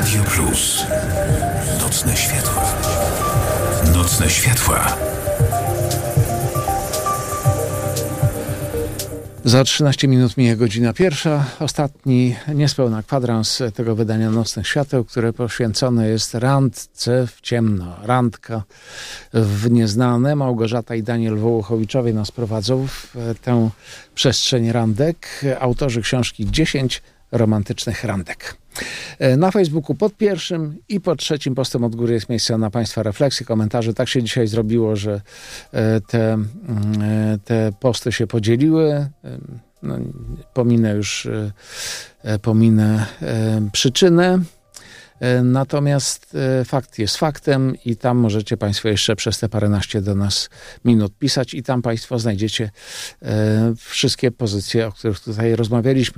Radio Plus. Nocne światła. Nocne światła. Za 13 minut mija godzina pierwsza. Ostatni, niespełna kwadrans tego wydania Nocnych Świateł, które poświęcone jest randce w ciemno. Randka w nieznane. Małgorzata i Daniel Wołochowiczowie nas prowadzą w tę przestrzeń randek. Autorzy książki 10 romantycznych randek. Na Facebooku pod pierwszym i pod trzecim postem od góry jest miejsce na Państwa refleksje, komentarze. Tak się dzisiaj zrobiło, że te posty się podzieliły. No, pominę przyczynę. Natomiast fakt jest faktem i tam możecie Państwo jeszcze przez te paręnaście do nas minut pisać i tam Państwo znajdziecie wszystkie pozycje, o których tutaj rozmawialiśmy.